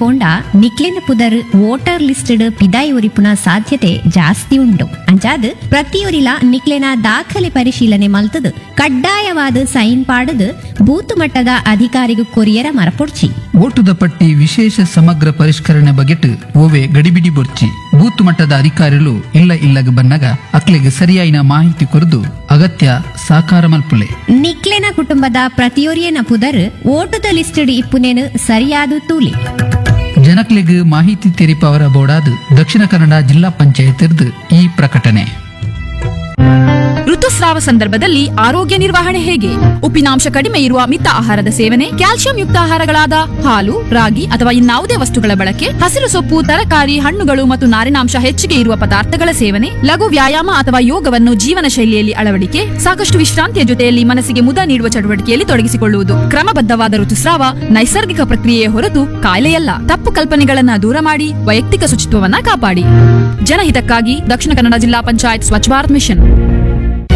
ಪೋಂಡ ನಿಕ್ಲೆನ ಪುದರ್ voter listed ಪಿದಾಯಿ ಒರಿಪುನ ಸಾಧ್ಯತೆ ಜಾಸ್ತಿ ಉಂಡು ಅಂಚಾದ್ ಪ್ರತಿಯೊರಿಲ ನಿಕ್ಲೆನ ದಾಖಲೆ ಪರಿಶೀಲನೆ ಮಲ್ತದು ಕಡ್ಡಾಯವಾದ ಸೈನ್ ಪಾಡದು ಬೂತ್ ಮಟ್ಟದ ಅಧಿಕಾರಿಗೂ ಕೊರಿಯರ ಮರಪೊಡ್ಚಿ ಓಟುದ ಪಟ್ಟಿ ವಿಶೇಷ ಸಮಗ್ರ ಪರಿಷ್ಕರಣೆ ಬಗೆಟ್ ಓವೆ ಗಡಿಬಿಡಿ ಬೊರ್ಚಿ ಬೂತ್ ಮಟ್ಟದ ಅಧಿಕಾರಿಗಳು ಇಲ್ಲಗ ಬನ್ನಗ ಅಕ್ಲೆಗೆ ಸರಿಯಾಯಿನ ಮಾಹಿತಿ ಕೊರದು ಅಗತ್ಯ ಸಾಕಾರ ಮಲ್ಪುಲೆ ನಿಕ್ಲೆನ ಕುಟುಂಬದ ಪ್ರತಿಯೊರಿಯನ ಪುದರ್ ಓಟುದ ಲಿಸ್ಟೆಡ್ ಇಪ್ಪುನೇನು ಸರಿಯಾದ ತೂಲಿ ಜನಕ್ಲೆಗ್ ಮಾಹಿತಿ ತೆರಿಪವರ ಬೋರ್ಡಾದ್ ದಕ್ಷಿಣ ಕನ್ನಡ ಜಿಲ್ಲಾ ಪಂಚಾಯತ್ ಈ ಪ್ರಕಟಣೆ. ಋತುಸ್ರಾವ ಸಂದರ್ಭದಲ್ಲಿ ಆರೋಗ್ಯ ನಿರ್ವಹಣೆ ಹೇಗೆ? ಉಪ್ಪಿನಾಂಶ ಕಡಿಮೆ ಇರುವ ಮಿತ ಆಹಾರದ ಸೇವನೆ, ಕ್ಯಾಲ್ಸಿಯಂ ಯುಕ್ತ ಆಹಾರಗಳಾದ ಹಾಲು, ರಾಗಿ ಅಥವಾ ಇನ್ನಾವುದೇ ವಸ್ತುಗಳ ಬಳಕೆ, ಹಸಿರು ಸೊಪ್ಪು, ತರಕಾರಿ, ಹಣ್ಣುಗಳು ಮತ್ತು ನಾರಿನಾಂಶ ಹೆಚ್ಚಿಗೆ ಇರುವ ಪದಾರ್ಥಗಳ ಸೇವನೆ, ಲಘು ವ್ಯಾಯಾಮ ಅಥವಾ ಯೋಗವನ್ನು ಜೀವನ ಶೈಲಿಯಲ್ಲಿ ಅಳವಡಿಕೆ, ಸಾಕಷ್ಟು ವಿಶ್ರಾಂತಿಯ ಜೊತೆಯಲ್ಲಿ ಮನಸ್ಸಿಗೆ ಮುದ ನೀಡುವ ಚಟುವಟಿಕೆಯಲ್ಲಿ ತೊಡಗಿಸಿಕೊಳ್ಳುವುದು. ಕ್ರಮಬದ್ಧವಾದ ಋತುಸ್ರಾವ ನೈಸರ್ಗಿಕ ಪ್ರಕ್ರಿಯೆಯ ಹೊರತು ಕಾಯಿಲೆಯಲ್ಲ. ತಪ್ಪು ಕಲ್ಪನೆಗಳನ್ನ ದೂರ ಮಾಡಿ ವೈಯಕ್ತಿಕ ಶುಚಿತ್ವವನ್ನ ಕಾಪಾಡಿ. ಜನಹಿತಕ್ಕಾಗಿ ದಕ್ಷಿಣ ಕನ್ನಡ ಜಿಲ್ಲಾ ಪಂಚಾಯತ್ ಸ್ವಚ್ಛ ಭಾರತ್ ಮಿಷನ್.